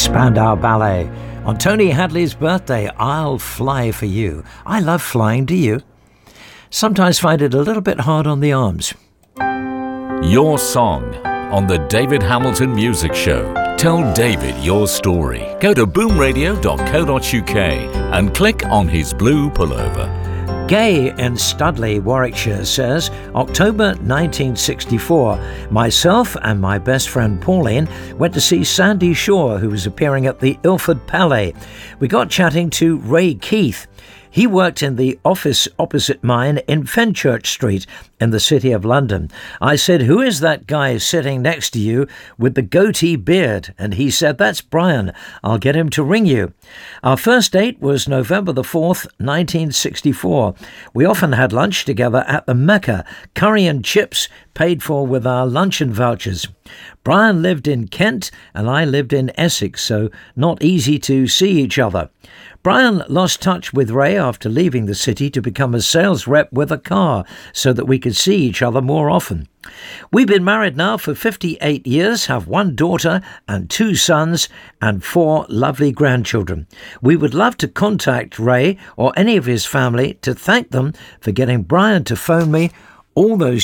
Spandau Ballet. On Tony Hadley's birthday, I'll Fly for You. I love flying, do you? Sometimes find it a little bit hard on the arms. Your song on the David Hamilton Music Show. Tell David your story. Go to boomradio.co.uk and click on his blue pullover. Gay in Studley, Warwickshire says, October 1964, myself and my best friend Pauline went to see Sandy Shaw, who was appearing at the Ilford Palais. We got chatting to Ray Keith. He worked in the office opposite mine in Fenchurch Street in the City of London. I said, "Who is that guy sitting next to you with the goatee beard?" And he said, "That's Brian. I'll get him to ring you." Our first date was November the 4th, 1964. We often had lunch together at the Mecca, curry and chips paid for with our luncheon vouchers. Brian lived in Kent and I lived in Essex, so not easy to see each other. Brian lost touch with Ray after leaving the city to become a sales rep with a car so that we could see each other more often. We've been married now for 58 years, have one daughter and 2 sons and 4 lovely grandchildren. We would love to contact Ray or any of his family to thank them for getting Brian to phone me all those